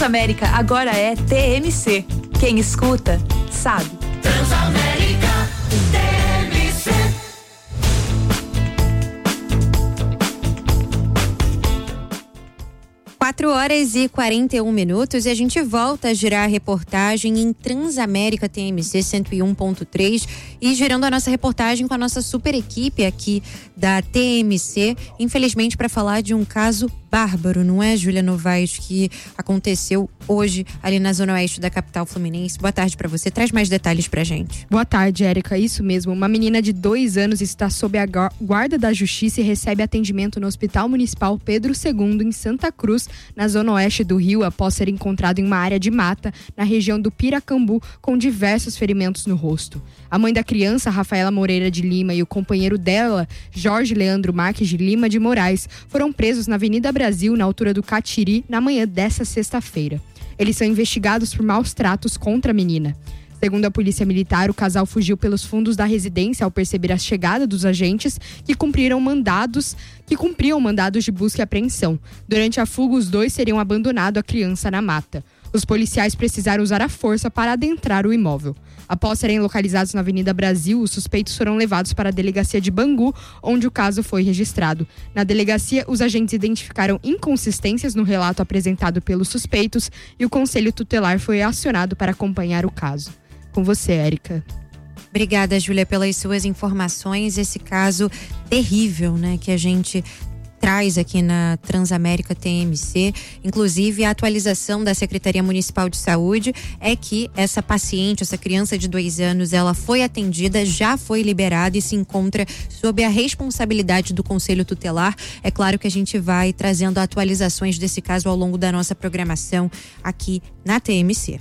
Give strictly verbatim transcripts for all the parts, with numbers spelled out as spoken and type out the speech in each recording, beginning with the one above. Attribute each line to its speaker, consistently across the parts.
Speaker 1: Transamérica agora é T M C. Quem escuta, sabe.
Speaker 2: Transamérica, T M C.
Speaker 3: quatro horas e quarenta e um minutos e a gente volta a girar a reportagem em Transamérica T M C cento e um ponto três e girando a nossa reportagem com a nossa super equipe aqui da T M C, infelizmente para falar de um caso bárbaro, não é, Júlia Novaes, que aconteceu hoje ali na zona oeste da capital fluminense. Boa tarde para você, traz mais detalhes pra gente.
Speaker 4: Boa tarde, Érica, isso mesmo, uma menina de dois anos está sob a guarda da justiça e recebe atendimento no Hospital Municipal Pedro segundo em Santa Cruz, na zona oeste do Rio, após ser encontrado em uma área de mata na região do Piracambu com diversos ferimentos no rosto. A mãe da criança, Rafaela Moreira de Lima, e o companheiro dela, Jorge Leandro Marques de Lima de Moraes, foram presos na Avenida Brasil, na altura do Catiri, na manhã desta sexta-feira. Eles são investigados por maus tratos contra a menina. Segundo a polícia militar, o casal fugiu pelos fundos da residência ao perceber a chegada dos agentes que cumpriram mandados, que cumpriam mandados de busca e apreensão. Durante a fuga, os dois teriam abandonado a criança na mata. Os policiais precisaram usar a força para adentrar o imóvel. Após serem localizados na Avenida Brasil, os suspeitos foram levados para a delegacia de Bangu, onde o caso foi registrado. Na delegacia, os agentes identificaram inconsistências no relato apresentado pelos suspeitos e o Conselho Tutelar foi acionado para acompanhar o caso. Com você, Érica.
Speaker 3: Obrigada, Júlia, pelas suas informações. Esse caso terrível, né, que a gente traz aqui na Transamérica T M C. Inclusive, a atualização da Secretaria Municipal de Saúde é que essa paciente, essa criança de dois anos, ela foi atendida, já foi liberada e se encontra sob a responsabilidade do Conselho Tutelar. É claro que a gente vai trazendo atualizações desse caso ao longo da nossa programação aqui na T M C.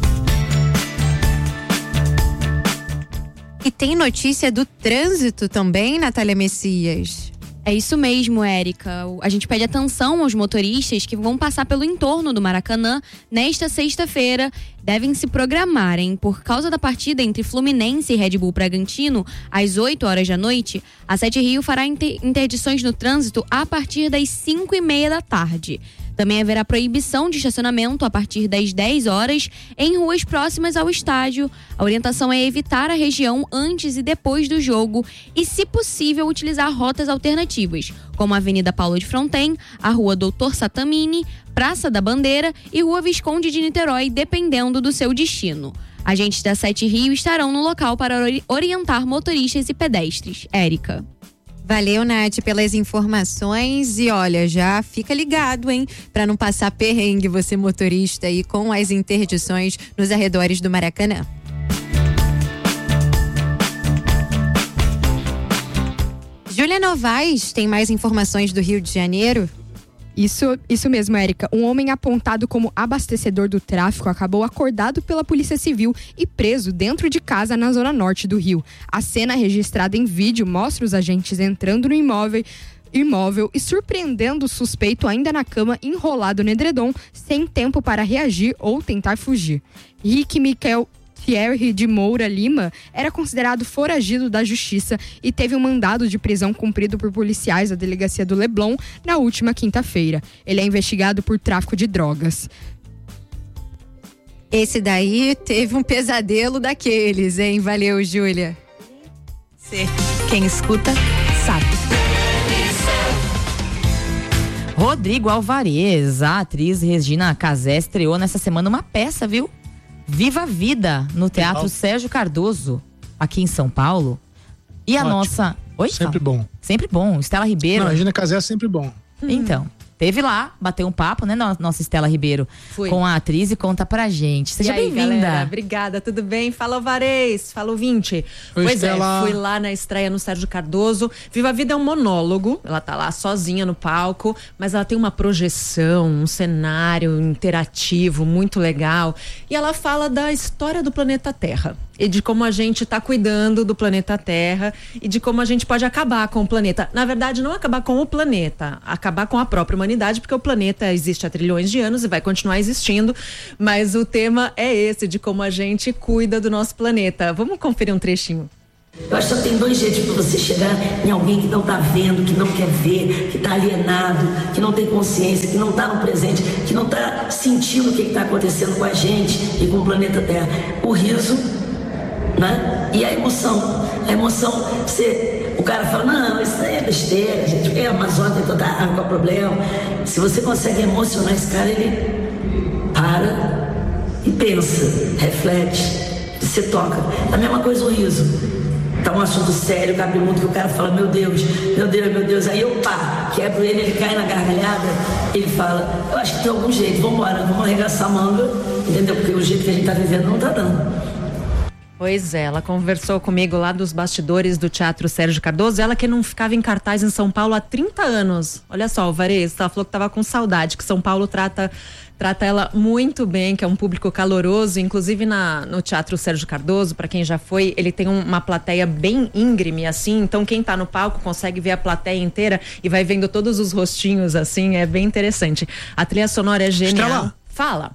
Speaker 3: E tem notícia do trânsito também, Natália Messias.
Speaker 5: É isso mesmo, Érica. A gente pede atenção aos motoristas que vão passar pelo entorno do Maracanã nesta sexta-feira. Devem se programar, hein? Por causa da partida entre Fluminense e Red Bull Bragantino, às oito horas da noite, a Sete Rio fará interdições no trânsito a partir das cinco e meia da tarde. Também haverá proibição de estacionamento a partir das dez horas em ruas próximas ao estádio. A orientação é evitar a região antes e depois do jogo e, se possível, utilizar rotas alternativas, como a Avenida Paulo de Fronten, a Rua Doutor Satamini, Praça da Bandeira e Rua Visconde de Niterói, dependendo do seu destino. Agentes da Sete Rio estarão no local para orientar motoristas e pedestres. Érica.
Speaker 3: Valeu, Nath, pelas informações e olha, já fica ligado, hein, para não passar perrengue você motorista aí com as interdições nos arredores do Maracanã. Júlia Novaes tem mais informações do Rio de Janeiro?
Speaker 4: Isso, isso mesmo, Érica. Um homem apontado como abastecedor do tráfico acabou acordado pela Polícia Civil e preso dentro de casa na zona norte do Rio. A cena registrada em vídeo mostra os agentes entrando no imóvel, imóvel e surpreendendo o suspeito ainda na cama, enrolado no edredom, sem tempo para reagir ou tentar fugir. Rick Michael Thierry de Moura Lima era considerado foragido da justiça e teve um mandado de prisão cumprido por policiais da delegacia do Leblon na última quinta-feira. Ele é investigado por tráfico de drogas.
Speaker 3: Esse daí teve um pesadelo daqueles, hein? Valeu, Júlia.
Speaker 1: Quem escuta, sabe.
Speaker 6: Rodrigo Alvarez, a atriz Regina Casé estreou nessa semana uma peça, viu? Viva a Vida, no Teatro Legal. Sérgio Cardoso, aqui em São Paulo. E a Ótimo. nossa... Oi,
Speaker 7: sempre
Speaker 6: fala.
Speaker 7: bom.
Speaker 6: Sempre bom. Estela Ribeiro.
Speaker 7: Não, a Regina Casé é sempre bom.
Speaker 6: Então, teve lá, bateu um papo, né, nossa Estela Ribeiro, Fui. com a atriz e conta pra gente. Seja bem-vinda.
Speaker 8: Obrigada, tudo bem? Fala, Alvarez, fala, ouvinte.
Speaker 7: Oi,
Speaker 8: pois
Speaker 7: Estela.
Speaker 8: é, fui lá na estreia no Sérgio Cardoso. Viva a Vida é um monólogo, ela tá lá sozinha no palco, mas ela tem uma projeção, um cenário interativo muito legal. E ela fala da história do planeta Terra. E de como a gente está cuidando do planeta Terra e de como a gente pode acabar com o planeta. Na verdade, não acabar com o planeta, acabar com a própria humanidade, porque o planeta existe há trilhões de anos e vai continuar existindo, mas o tema é esse, de como a gente cuida do nosso planeta. Vamos conferir um trechinho.
Speaker 9: Eu acho que só tem dois jeitos para você chegar em alguém que não está vendo, que não quer ver, que está alienado, que não tem consciência, que não está no presente, que não não está sentindo o que está acontecendo com a gente e com o planeta Terra. O riso, né? E a emoção. A emoção, você, o cara fala, não, isso aí é besteira, gente, porque a Amazônia tem toda a água, qual é o problema? Se você consegue emocionar esse cara, ele para e pensa, reflete, se toca. A mesma coisa o riso. Tá um assunto sério, cabeludo, que o cara fala, meu Deus, meu Deus, meu Deus. Aí eu pá, quebro ele, ele cai na gargalhada, ele fala, eu acho que tem algum jeito, vamos embora, vamos arregaçar a manga, entendeu? Porque o jeito que a gente tá vivendo não tá dando.
Speaker 8: Pois é, ela conversou comigo lá dos bastidores do Teatro Sérgio Cardoso, ela que não ficava em cartaz em São Paulo há trinta anos. Olha só, Alvarez, ela falou que tava com saudade, que São Paulo trata... Trata ela muito bem, que é um público caloroso, inclusive na, no Teatro Sérgio Cardoso, para quem já foi, ele tem um, uma plateia bem íngreme, assim, então quem tá no palco consegue ver a plateia inteira e vai vendo todos os rostinhos, assim, é bem interessante. A trilha sonora é genial.
Speaker 7: Estrela.
Speaker 8: Fala.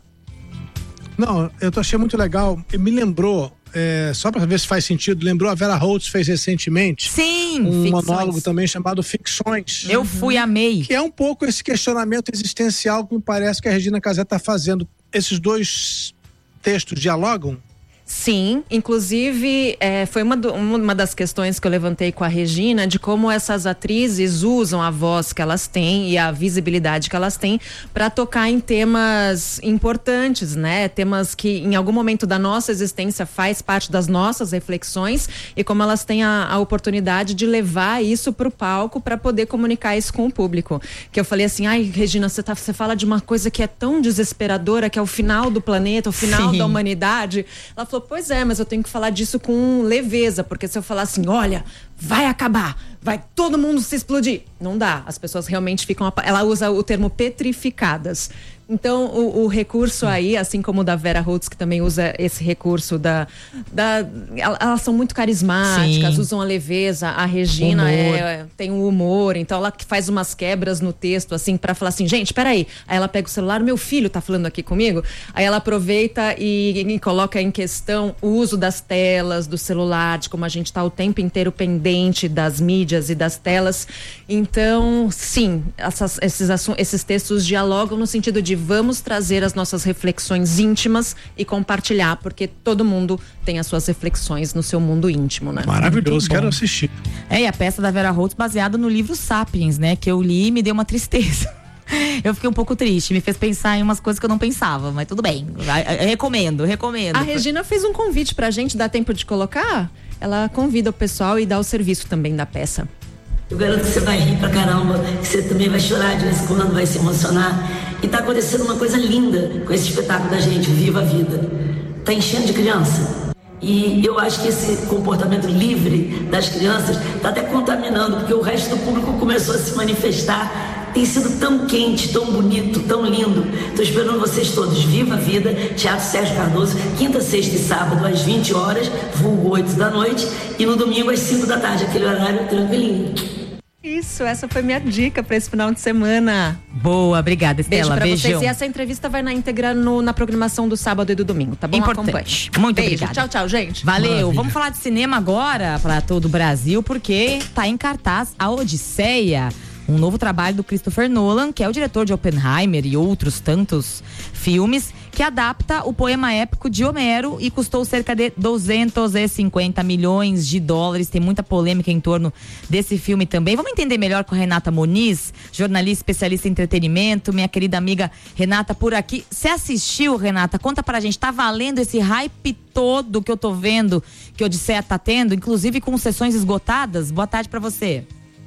Speaker 7: Não, eu tô achei muito legal, me lembrou, é, só para ver se faz sentido, lembrou a Vera Holtz fez recentemente.
Speaker 6: Sim,
Speaker 7: um
Speaker 6: Ficções.
Speaker 7: monólogo também chamado Ficções.
Speaker 6: Eu fui, amei.
Speaker 7: Que é um pouco esse questionamento existencial que me parece que a Regina Casé está fazendo. Esses dois textos dialogam?
Speaker 8: Sim, inclusive é, foi uma, do, uma das questões que eu levantei com a Regina, de como essas atrizes usam a voz que elas têm e a visibilidade que elas têm para tocar em temas importantes, né? Temas que em algum momento da nossa existência faz parte das nossas reflexões e como elas têm a, a oportunidade de levar isso para o palco para poder comunicar isso com o público. Que eu falei assim, ai Regina, você tá, você fala de uma coisa que é tão desesperadora, que é o final do planeta, o final Sim. da humanidade. Ela falou, pois é, mas eu tenho que falar disso com leveza, porque se eu falar assim, olha, vai acabar, vai todo mundo se explodir, não dá, as pessoas realmente ficam, ela usa o termo petrificadas. Então, o, o recurso aí, assim como o da Vera Holtz, que também usa esse recurso da... da elas são muito carismáticas, Sim. usam a leveza. A Regina é, tem um humor, então ela faz umas quebras no texto, assim, pra falar assim, gente, peraí. Aí ela pega o celular, meu filho tá falando aqui comigo. Aí ela aproveita e, e coloca em questão o uso das telas, do celular, de como a gente tá o tempo inteiro pendente das mídias e das telas. Então, sim, essas, esses, esses textos dialogam no sentido de vamos trazer as nossas reflexões íntimas e compartilhar, porque todo mundo tem as suas reflexões no seu mundo íntimo, né?
Speaker 7: Maravilhoso, quero assistir.
Speaker 6: É, e a peça da Vera Holtz baseada no livro Sapiens, né? Que eu li e me deu uma tristeza. Eu fiquei um pouco triste, me fez pensar em umas coisas que eu não pensava, mas tudo bem, eu recomendo, recomendo.
Speaker 8: A Regina fez um convite pra gente, dá tempo de colocar? Ela convida o pessoal e dá o serviço também da peça.
Speaker 9: Eu garanto que você vai rir pra caramba, que você também vai chorar de vez em quando, vai se emocionar. E tá acontecendo uma coisa linda com esse espetáculo da gente, Viva a Vida. Tá enchendo de criança. E eu acho que esse comportamento livre das crianças tá até contaminando, porque o resto do público começou a se manifestar. Tem sido tão quente, tão bonito, tão lindo. Tô esperando vocês todos. Viva a Vida, Teatro Sérgio Cardoso, quinta, sexta e sábado às vinte horas, vulgo oito da noite, e no domingo às cinco da tarde, aquele horário tranquilinho.
Speaker 8: Isso, essa foi minha dica para esse final de semana.
Speaker 6: Boa, obrigada, Estela.
Speaker 8: Beijo pra
Speaker 6: Beijão.
Speaker 8: vocês. E essa entrevista vai na íntegra no, na programação do sábado e do domingo, tá bom?
Speaker 6: Importante.
Speaker 8: Acompanhe.
Speaker 6: Muito
Speaker 8: Beijo.
Speaker 6: obrigada.
Speaker 8: Tchau, tchau, gente.
Speaker 6: Valeu.
Speaker 7: Maravilha.
Speaker 6: Vamos falar de cinema agora para todo o Brasil, porque tá em cartaz A Odisseia, um novo trabalho do Christopher Nolan, que é o diretor de Oppenheimer e outros tantos filmes, que adapta o poema épico de Homero e custou cerca de duzentos e cinquenta milhões de dólares. Tem muita polêmica em torno desse filme também. Vamos entender melhor com a Renata Moniz, jornalista especialista em entretenimento, minha querida amiga Renata por aqui. Você assistiu, Renata? Conta pra gente, tá valendo esse hype todo que eu tô vendo que Odisseia tá tendo, inclusive com sessões esgotadas? Boa tarde pra você.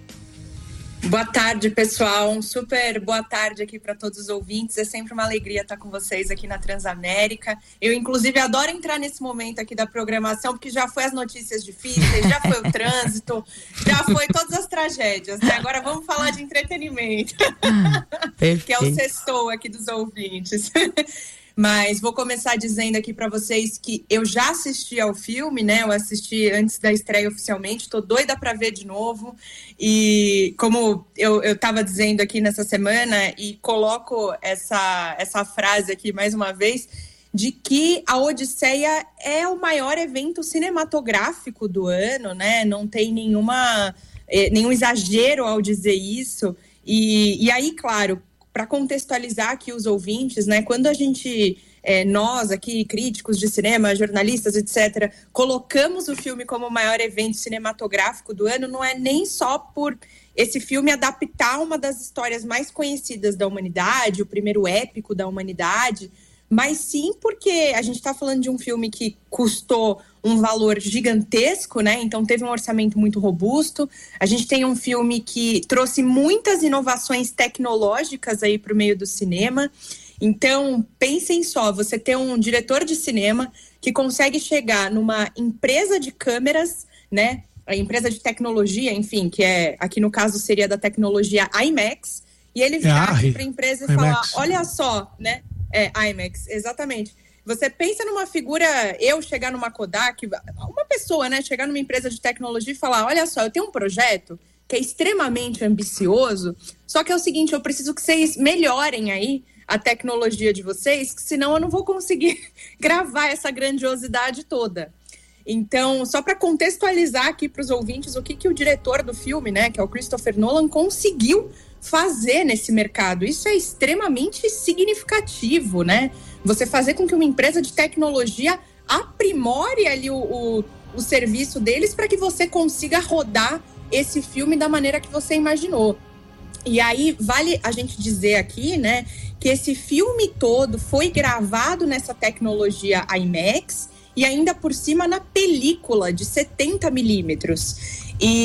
Speaker 10: Boa tarde, pessoal. Um super boa tarde aqui para todos os ouvintes. É sempre uma alegria estar com vocês aqui na Transamérica. Eu, inclusive, adoro entrar nesse momento aqui da programação, porque já foi as notícias difíceis, já foi o trânsito, já foi todas as tragédias, né? Agora vamos falar de entretenimento, que é o sextou aqui dos ouvintes. Mas vou começar dizendo aqui para vocês que eu já assisti ao filme, né? Eu assisti antes da estreia oficialmente, tô doida para ver de novo. E como eu, eu tava dizendo aqui nessa semana, e coloco essa, essa frase aqui mais uma vez, de que a Odisseia é o maior evento cinematográfico do ano, né? Não tem nenhuma, eh, nenhum exagero ao dizer isso. E, e aí, claro, para contextualizar aqui os ouvintes, né? Quando a gente, é, nós aqui, críticos de cinema, jornalistas, etcétera, colocamos o filme como o maior evento cinematográfico do ano, não é nem só por esse filme adaptar uma das histórias mais conhecidas da humanidade, o primeiro épico da humanidade, mas sim porque a gente está falando de um filme que custou um valor gigantesco, né? Então teve um orçamento muito robusto. A gente tem um filme que trouxe muitas inovações tecnológicas aí para o meio do cinema. Então, pensem só, você ter um diretor de cinema que consegue chegar numa empresa de câmeras, né? A empresa de tecnologia, enfim, que é, aqui no caso seria da tecnologia IMAX, e ele virar aqui para a empresa e falar, olha só, né? É, IMAX, exatamente. Você pensa numa figura, eu chegar numa Kodak, uma pessoa, né, chegar numa empresa de tecnologia e falar, olha só, eu tenho um projeto que é extremamente ambicioso, só que é o seguinte, eu preciso que vocês melhorem aí a tecnologia de vocês, que senão eu não vou conseguir gravar essa grandiosidade toda. Então, só para contextualizar aqui para os ouvintes o que, que o diretor do filme, né, que é o Christopher Nolan, conseguiu fazer nesse mercado. Isso é extremamente significativo, né? Você fazer com que uma empresa de tecnologia aprimore ali o, o, o serviço deles para que você consiga rodar esse filme da maneira que você imaginou. E aí, vale a gente dizer aqui, né, que esse filme todo foi gravado nessa tecnologia IMAX e ainda por cima na película de setenta milímetros.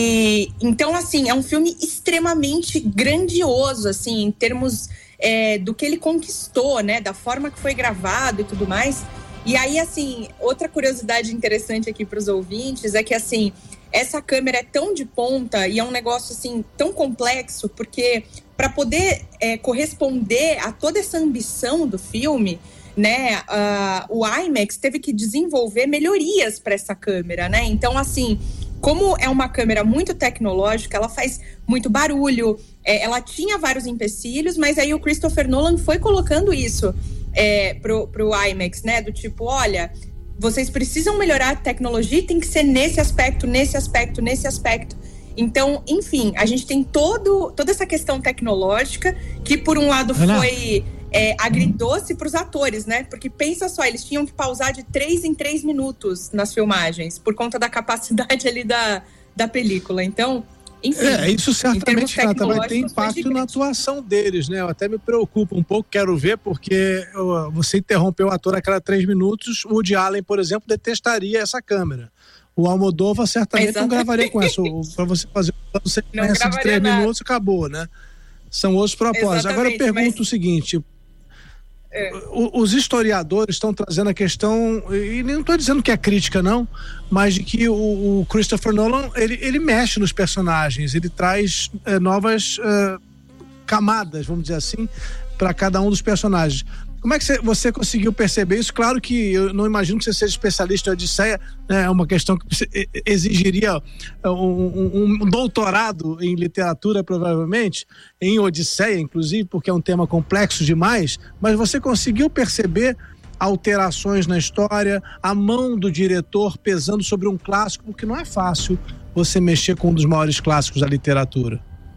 Speaker 10: E então, assim, é um filme extremamente grandioso, assim, em termos é, do que ele conquistou, né, da forma que foi gravado e tudo mais. E aí, assim, outra curiosidade interessante aqui para os ouvintes é que, assim, essa câmera é tão de ponta e é um negócio, assim, tão complexo, porque para poder é, corresponder a toda essa ambição do filme, né, uh, o IMAX teve que desenvolver melhorias para essa câmera, né? Então, assim, como é uma câmera muito tecnológica, ela faz muito barulho, é, ela tinha vários empecilhos, mas aí o Christopher Nolan foi colocando isso é, pro, pro IMAX, né? Do tipo, olha, vocês precisam melhorar a tecnologia e tem que ser nesse aspecto, nesse aspecto, nesse aspecto. Então, enfim, a gente tem todo, toda essa questão tecnológica que, por um lado, foi é, agridoce para os atores, né? Porque pensa só, eles tinham que pausar de três em três minutos nas filmagens, por conta da capacidade ali da, da película. Então, enfim.
Speaker 7: É, isso certamente, Renata, vai ter impacto na atuação deles, né? Eu até me preocupo um pouco, quero ver, porque você interrompeu o ator a cada três minutos, o Woody Allen, por exemplo, detestaria essa câmera. O Almodóvar certamente Exatamente. não gravaria com essa. Para você fazer uma sequência de três nada. minutos, acabou, né? São outros propósitos. Exatamente, Agora eu pergunto mas... o seguinte: é. os historiadores estão trazendo a questão, e não estou dizendo que é crítica, não, mas de que o, o Christopher Nolan ele, ele mexe nos personagens, ele traz é, novas é, camadas, vamos dizer assim, para cada um dos personagens. Como é que você conseguiu perceber isso? Claro que eu não imagino que você seja especialista em Odisseia, né? É uma questão que exigiria um, um, um doutorado em literatura, provavelmente, em Odisseia, inclusive, porque é um tema complexo demais, mas você conseguiu perceber alterações na história, a mão do diretor pesando sobre um clássico, porque não é fácil você mexer com um dos maiores clássicos da literatura.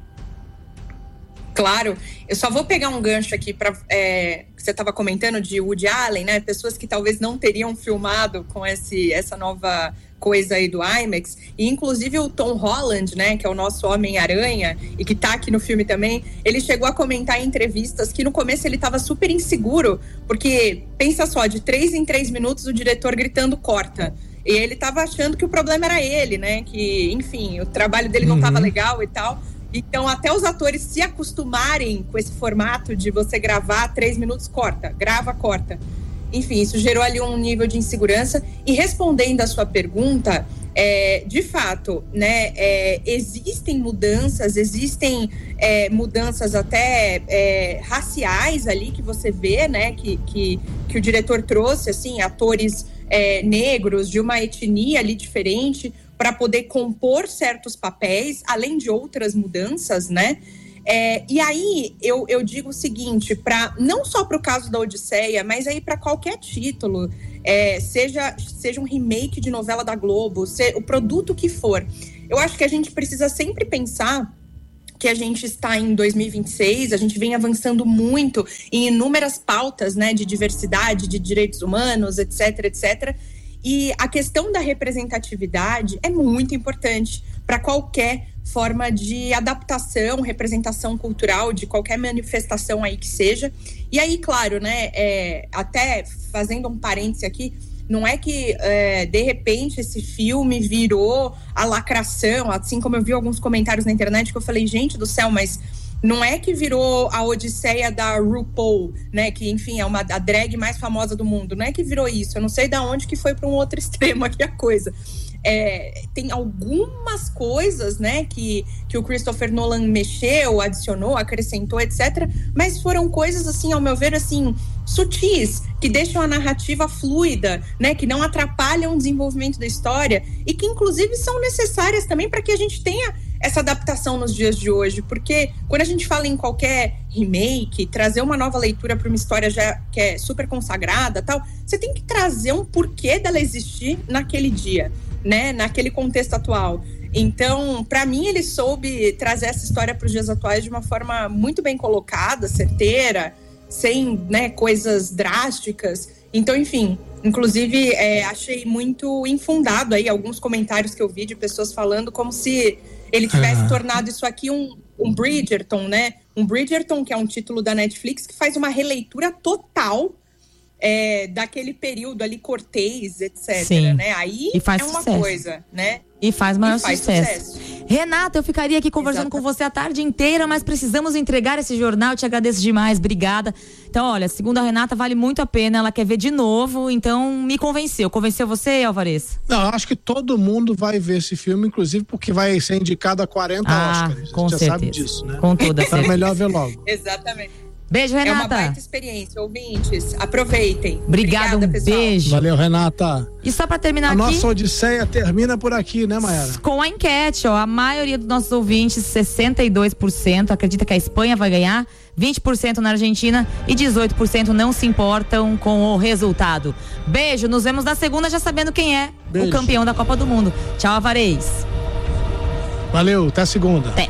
Speaker 10: Claro, eu só vou pegar um gancho aqui para é, que você estava comentando de Woody Allen, né? Pessoas que talvez não teriam filmado com esse, essa nova coisa aí do IMAX, e inclusive o Tom Holland, né, que é o nosso Homem-Aranha e que tá aqui no filme também, ele chegou a comentar em entrevistas que no começo ele estava super inseguro, porque pensa só, de três em três minutos o diretor gritando corta. E ele estava achando que o problema era ele, né? Que, enfim, o trabalho dele não estava legal e tal. Então, até os atores se acostumarem com esse formato de você gravar três minutos, corta, grava, corta. Enfim, isso gerou ali um nível de insegurança. E respondendo a sua pergunta, é, de fato, né, é, existem mudanças, existem é, mudanças até é, raciais ali que você vê, né, que, que, que o diretor trouxe, assim, atores é, negros de uma etnia ali diferente, para poder compor certos papéis, além de outras mudanças, né? É, e aí, eu, eu digo o seguinte, pra, não só para o caso da Odisseia, mas aí para qualquer título, é, seja, seja um remake de novela da Globo, se, o produto que for, eu acho que a gente precisa sempre pensar que a gente está em dois mil e vinte e seis, a gente vem avançando muito em inúmeras pautas, né, de diversidade, de direitos humanos, etc, etcétera. E a questão da representatividade é muito importante para qualquer forma de adaptação, representação cultural, de qualquer manifestação aí que seja. E aí, claro, né, é, até fazendo um parêntese aqui, não é que, é, de repente, esse filme virou a lacração, assim como eu vi alguns comentários na internet que eu falei, gente do céu, mas não é que virou a odisseia da RuPaul, né, que, enfim, é uma, a drag mais famosa do mundo, não é que virou isso, eu não sei de onde que foi para um outro extremo aqui a coisa. É, tem algumas coisas, né, que, que o Christopher Nolan mexeu, adicionou, acrescentou, etcétera. Mas foram coisas, assim, ao meu ver, assim, sutis, que deixam a narrativa fluida, né, que não atrapalham o desenvolvimento da história e que, inclusive, são necessárias também para que a gente tenha essa adaptação nos dias de hoje. Porque quando a gente fala em qualquer remake, trazer uma nova leitura para uma história já que é super consagrada, tal, você tem que trazer um porquê dela existir naquele dia, né, naquele contexto atual. Então, para mim, ele soube trazer essa história para os dias atuais de uma forma muito bem colocada, certeira, sem, né, coisas drásticas. Então, enfim, inclusive, é, achei muito infundado aí alguns comentários que eu vi de pessoas falando como se ele tivesse ah. tornado isso aqui um, um Bridgerton, né? Um Bridgerton, que é um título da Netflix, que faz uma releitura total É, daquele período ali, Cortez, etcétera. Sim. Né? Aí
Speaker 6: e faz
Speaker 10: é uma
Speaker 6: sucesso.
Speaker 10: coisa, né?
Speaker 6: E faz maior
Speaker 10: e faz
Speaker 6: sucesso.
Speaker 10: sucesso.
Speaker 6: Renata, eu ficaria aqui conversando Exato. com você a tarde inteira, mas precisamos entregar esse jornal. Eu te agradeço demais, obrigada. Então, olha, segundo a Renata, vale muito a pena. Ela quer ver de novo, então me convenceu. Convenceu você, Alvarez?
Speaker 7: Não, eu acho que todo mundo vai ver esse filme, inclusive porque vai ser indicado a quarenta
Speaker 6: ah,
Speaker 7: Oscars.
Speaker 6: Com
Speaker 7: a gente
Speaker 6: certeza.
Speaker 7: já sabe disso, né?
Speaker 6: Com toda certeza.
Speaker 7: Então é melhor ver logo.
Speaker 10: Exatamente.
Speaker 6: Beijo, Renata.
Speaker 10: É uma baita experiência, ouvintes. Aproveitem.
Speaker 6: Obrigada,
Speaker 10: Obrigada,
Speaker 6: um
Speaker 10: pessoal.
Speaker 6: beijo.
Speaker 7: Valeu, Renata.
Speaker 6: E só pra terminar
Speaker 7: a
Speaker 6: aqui...
Speaker 7: A nossa odisseia termina por aqui, né, Mayara?
Speaker 6: Com a enquete, ó. A maioria dos nossos ouvintes, sessenta e dois por cento, acredita que a Espanha vai ganhar, vinte por cento na Argentina e dezoito por cento não se importam com o resultado. Beijo, nos vemos na segunda já sabendo quem é Beijo. o campeão da Copa do Mundo. Tchau, Alvarez.
Speaker 7: Valeu, até segunda.
Speaker 6: Até.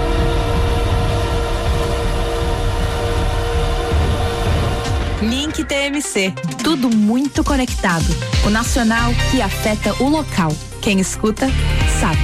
Speaker 1: Link T M C. Tudo muito conectado. O nacional que afeta o local. Quem escuta, sabe.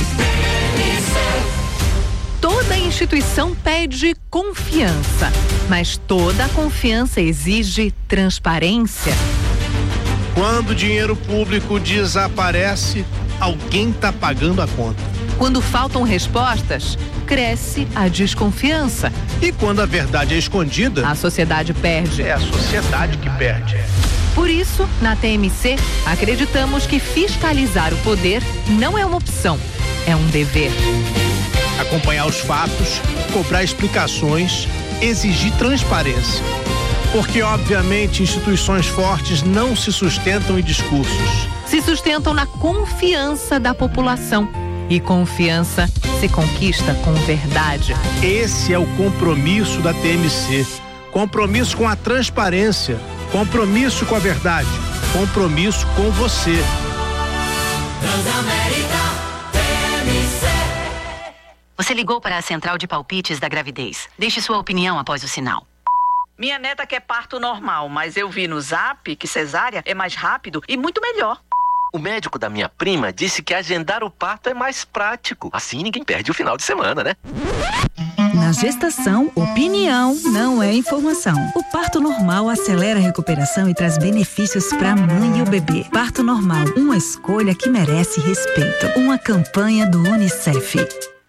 Speaker 11: Toda instituição pede confiança, mas toda confiança exige transparência.
Speaker 12: Quando o dinheiro público desaparece, alguém está pagando a conta.
Speaker 11: Quando faltam respostas, cresce a desconfiança.
Speaker 12: E quando a verdade é escondida,
Speaker 11: a sociedade perde.
Speaker 12: É a sociedade que perde.
Speaker 11: Por isso, na T M C, acreditamos que fiscalizar o poder não é uma opção, é um dever.
Speaker 12: Acompanhar os fatos, cobrar explicações, exigir transparência. Porque, obviamente, instituições fortes não se sustentam em discursos.
Speaker 11: Se sustentam na confiança da população. E confiança se conquista com verdade.
Speaker 12: Esse é o compromisso da T M C. Compromisso com a transparência. Compromisso com a verdade. Compromisso com você.
Speaker 2: Transamérica T M C.
Speaker 13: Você ligou para a central de palpites da gravidez. Deixe sua opinião após o sinal.
Speaker 14: Minha neta quer parto normal, mas eu vi no Zap que cesárea é mais rápido e muito melhor.
Speaker 15: O médico da minha prima disse que agendar o parto é mais prático. Assim ninguém perde o final de semana, né?
Speaker 16: Na gestação, opinião não é informação. O parto normal acelera a recuperação e traz benefícios para a mãe e o bebê. Parto normal, uma escolha que merece respeito. Uma campanha do Unicef.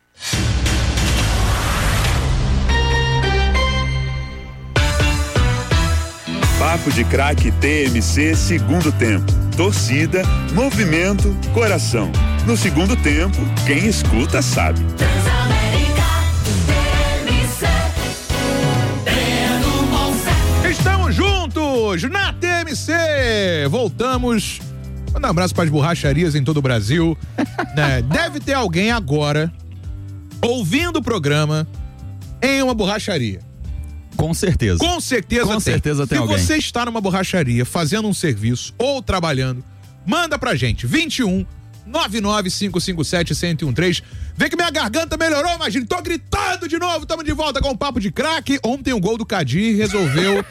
Speaker 17: Papo de Craque T M C segundo tempo. Torcida, movimento, coração. No segundo tempo, quem escuta sabe.
Speaker 18: Estamos juntos na T M C. Voltamos. Manda um abraço para as borracharias em todo o Brasil. Né? Deve ter alguém agora ouvindo o programa em uma borracharia.
Speaker 19: Com certeza.
Speaker 18: Com certeza
Speaker 19: Com
Speaker 18: tem.
Speaker 19: certeza tem
Speaker 18: Se
Speaker 19: alguém.
Speaker 18: Se você está numa borracharia fazendo um serviço ou trabalhando, manda pra gente vinte e um, nove nove cinco cinco sete, um zero um três. Vê que minha garganta melhorou, imagina, tô gritando de novo, tamo de volta com o Papo de Craque. Ontem o gol do Cadi resolveu